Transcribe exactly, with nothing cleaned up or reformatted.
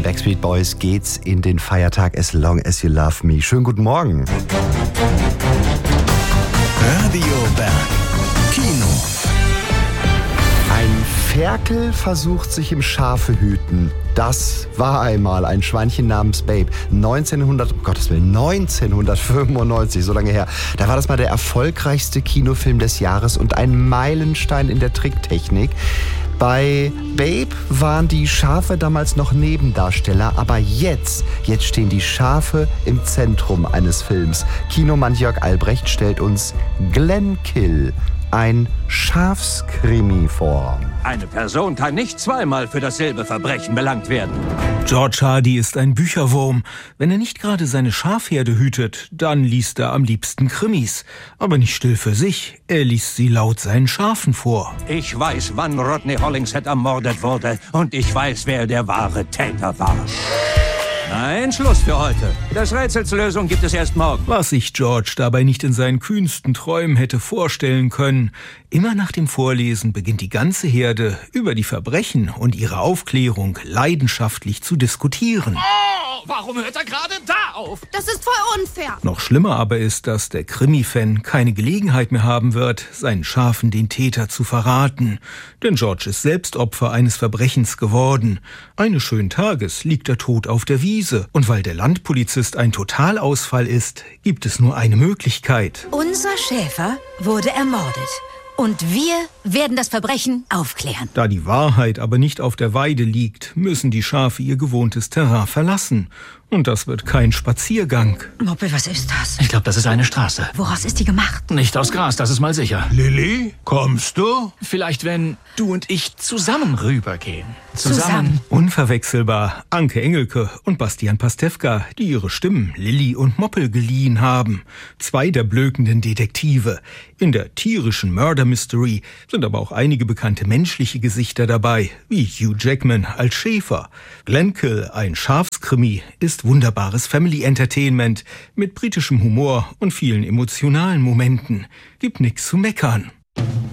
Backstreet Boys geht's in den Feiertag As Long As You Love Me. Schönen guten Morgen. Radio Bern. Kino. Ein Ferkel versucht sich im Schafehüten. Das war einmal ein Schweinchen namens Babe. neunzehnhundert, um Gottes Willen, neunzehnhundertfünfundneunzig, so lange her. Da war das mal der erfolgreichste Kinofilm des Jahres und ein Meilenstein in der Tricktechnik. Bei Babe waren die Schafe damals noch Nebendarsteller, aber jetzt, jetzt stehen die Schafe im Zentrum eines Films. Kinomann Jörg Albrecht stellt uns Glenkill, ein Schafskrimi vor. Eine Person kann nicht zweimal für dasselbe Verbrechen belangt werden. George Hardy ist ein Bücherwurm. Wenn er nicht gerade seine Schafherde hütet, dann liest er am liebsten Krimis. Aber nicht still für sich, er liest sie laut seinen Schafen vor. Ich weiß, wann Rodney Hollingshead ermordet wurde. Und ich weiß, wer der wahre Täter war. Nein, Schluss für heute. Das Rätsels Lösung gibt es erst morgen. Was sich George dabei nicht in seinen kühnsten Träumen hätte vorstellen können. Immer nach dem Vorlesen beginnt die ganze Herde über die Verbrechen und ihre Aufklärung leidenschaftlich zu diskutieren. Oh, warum hört er gerade da auf? Das ist voll unfair. Noch schlimmer aber ist, dass der Krimi-Fan keine Gelegenheit mehr haben wird, seinen Schafen den Täter zu verraten. Denn George ist selbst Opfer eines Verbrechens geworden. Eines schönen Tages liegt er tot auf der Wiese. Und weil der Landpolizist ein Totalausfall ist, gibt es nur eine Möglichkeit. Unser Schäfer wurde ermordet. Und wir werden das Verbrechen aufklären. Da die Wahrheit aber nicht auf der Weide liegt, müssen die Schafe ihr gewohntes Terrain verlassen. Und das wird kein Spaziergang. Moppel, was ist das? Ich glaube, das ist eine Straße. Woraus ist die gemacht? Nicht aus Gras, das ist mal sicher. Lilly, kommst du? Vielleicht, wenn du und ich zusammen rübergehen. Zusammen. Unverwechselbar Anke Engelke und Bastian Pastewka, die ihre Stimmen Lilly und Moppel geliehen haben. Zwei der blökenden Detektive. In der tierischen Murder Mystery sind aber auch einige bekannte menschliche Gesichter dabei, wie Hugh Jackman als Schäfer. Glenkill, ein Schafskrimi, ist wunderbares Family Entertainment mit britischem Humor und vielen emotionalen Momenten. Gibt nichts zu meckern.